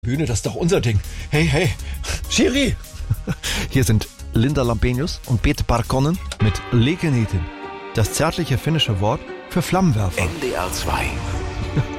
Bühne, das ist doch unser Ding. Hey, hey, Schiri! Hier sind Linda Lampenius und Bete Parkkonen mit Lekenetin. Das zärtliche finnische Wort für Flammenwerfer. NDR 2